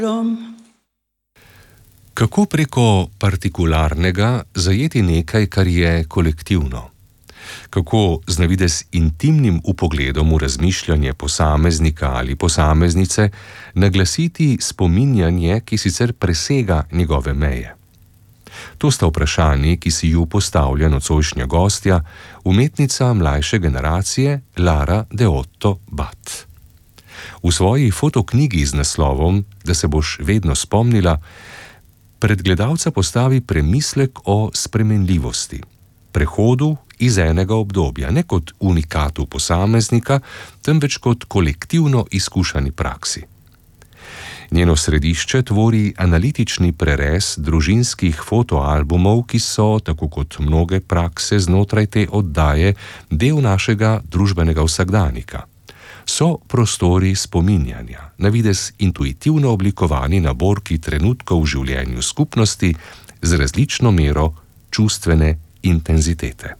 Kako preko partikularnega zajeti nekaj, kar je kolektivno? Kako z navidez intimnim vpogledom v razmišljanje posameznika ali posameznice naglasiti spominjanje, ki sicer presega njegove meje? To sta vprašanji, ki si ju postavlja nocojšnja gostja, umetnica mlajše generacije Lara Deotto Bat. V svoji fotoknjigi z naslovom Da se boš vedno spomnila, pred gledalca postavi premislek o spremenljivosti, prehodu iz enega obdobja, ne kot unikatu posameznika, temveč kot kolektivno izkušani praksi. Njeno središče tvori analitični prerez družinskih fotoalbumov, ki so, tako kot mnoge prakse znotraj te oddaje, del našega družbenega vsakdanika. So prostori spominjanja, navidez intuitivno oblikovani naborki trenutkov v življenju skupnosti z različno mero čustvene intenzitete.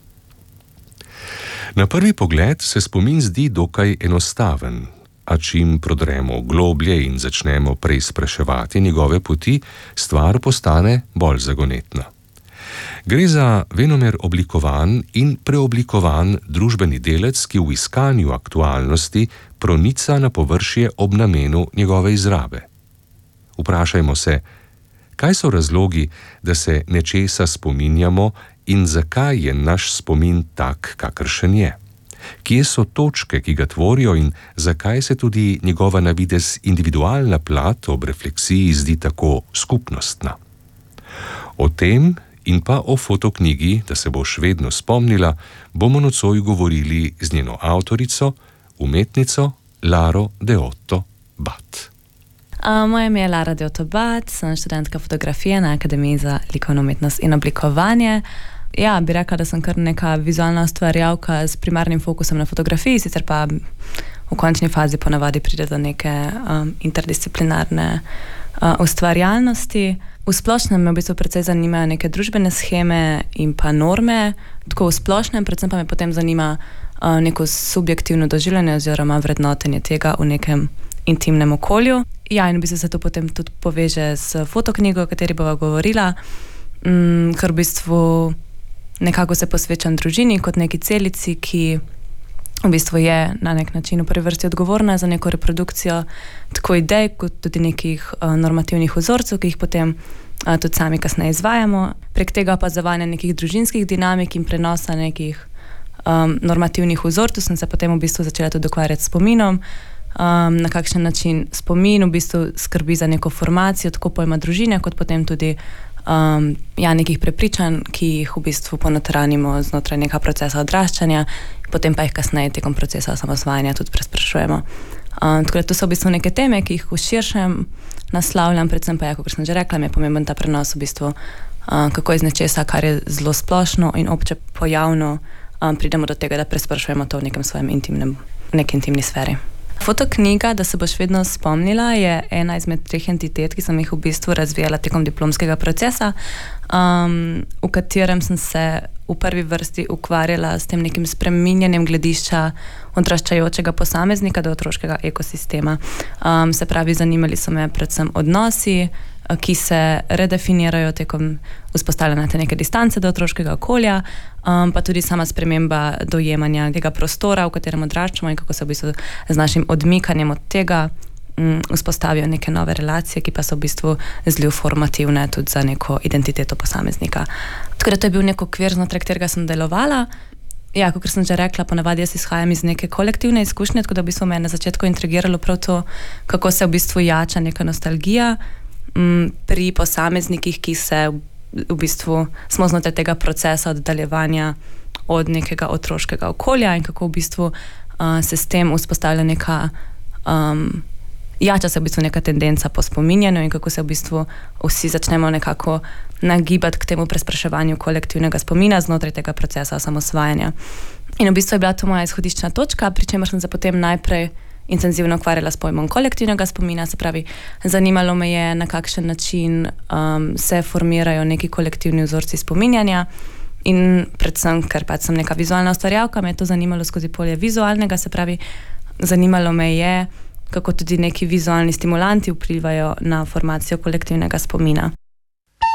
Na prvi pogled se spomin zdi dokaj enostaven, a čim prodremo globlje in začnemo preizpraševati njegove poti, stvar postane bolj zagonetna. Gre za venomer oblikovan in preoblikovan družbeni delec, ki v iskanju aktualnosti pronica na površje ob namenu njegove izrabe. Vprašajmo se, kaj so razlogi, da se nečesa spominjamo in zakaj je naš spomin tak, kakršen je? Kje so točke, ki ga tvorijo in zakaj se tudi njegova navidez individualna plat ob refleksiji zdi tako skupnostna? O tem in pa o fotoknjigi, da se boš vedno spomnila, bomo nocoj govorili z njeno avtorico, umetnico Laro Deotto Bat. Moje ime je Lara Deotto Bat, sem študentka fotografije na Akademiji za likovno umetnost in oblikovanje. Ja, bi rekla, da sem kar neka vizualna ustvarjalka s primarnim fokusom na fotografiji, sicer pa v končni fazi ponavadi pride do neke interdisciplinarne ustvarjalnosti. V splošnem me v bistvu precej zanimajo neke družbene sheme in pa norme, tako v splošnem, predvsem pa me potem zanima neko subjektivno doživljanje oziroma vrednotenje tega v nekem intimnem okolju. Ja, in v bistvu se to potem tudi poveže s fotoknjigo, o kateri bova govorila, ker v bistvu nekako se posvečam družini kot neki celici, ki v bistvu je na nek način v prvi vrsti odgovorna za neko reprodukcijo tako idej, kot tudi nekih normativnih vzorcev, ki jih potem tudi sami kasneje izvajamo. Prek tega opazovanja nekih družinskih dinamik in prenosa nekih normativnih vzorcev sem se potem v bistvu začela tudi ukvarjati s spominom, na kakšen način spomin v bistvu skrbi za neko formacijo tako pojma družine, kot potem tudi nekih prepričanj, ki jih v bistvu ponotranimo znotraj nekega procesa odraščanja, potem pa jih kasneje tekom procesa osamosvajanja tudi presprašujemo. Tako da to so v bistvu neke teme, ki jih v širšem naslavljam, predvsem pa, kot sem že rekla, mi je pomemben ta prenos v bistvu, kako iz nečesa, kar je zelo splošno in obče pojavno, pridemo do tega, da presprašujemo to v nekem svojem neki intimni sferi. Fotoknjiga, da se boš vedno spomnila, je ena izmed 3 entitet, ki sem jih v bistvu razvijala tekom diplomskega procesa, v katerem sem se v prvi vrsti ukvarjala s tem nekim spreminjanjem gledišča odraščajočega posameznika do otroškega ekosistema. Se pravi, zanimali so me predvsem odnosi, ki se redefinirajo tekom vzpostavljanja te neke distance do otroškega okolja, pa tudi sama sprememba dojemanja tega prostora, v katerem odraščamo, in kako se v bistvu z našim odmikanjem od tega vzpostavijo neke nove relacije, ki pa so v bistvu zelo formativne tudi za neko identiteto posameznika. Tako da to je bil nek okvir, znotraj katerega sem delovala. Ja, kot sem že rekla, ponavadi jaz izhajam iz neke kolektivne izkušnje, tako da v bistvu me je na začetku intrigiralo prav to, kako se v bistvu jača neka nostalgija pri posameznikih, ki se v bistvu smo znotraj tega procesa oddaljevanja od nekega otroškega okolja in kako v bistvu se s tem vzpostavlja neka jača se v bistvu neka tendenca po spominjanju in kako se v bistvu vsi začnemo nekako nagibati k temu prespraševanju kolektivnega spomina znotraj tega procesa osamosvajanja. In v bistvu je bila to moja izhodiščna točka, pri čemer sem se potem najprej intenzivno ukvarjala s pojmom kolektivnega spomina, se pravi, zanimalo me je, na kakšen način se formirajo neki kolektivni vzorci spominjanja in predvsem, ker pač sem neka vizualna ustvarjalka, me je to zanimalo skozi polje vizualnega, se pravi, zanimalo me je, kako tudi neki vizualni stimulanti vplivajo na formacijo kolektivnega spomina.